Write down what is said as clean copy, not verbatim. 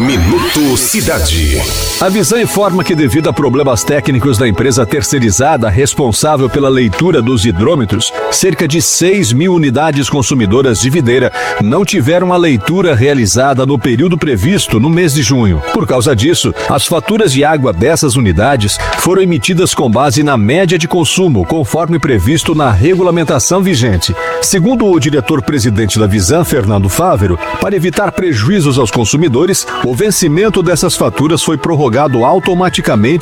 Minuto Cidade. A Visan informa que, devido a problemas técnicos da empresa terceirizada responsável pela leitura dos hidrômetros, cerca de 6.000 unidades consumidoras de Videira não tiveram a leitura realizada no período previsto no mês de junho. Por causa disso, as faturas de água dessas unidades foram emitidas com base na média de consumo, conforme previsto na regulamentação vigente. Segundo o diretor-presidente da Visan, Fernando Fávero, para evitar prejuízos aos consumidores, o vencimento dessas faturas foi prorrogado automaticamente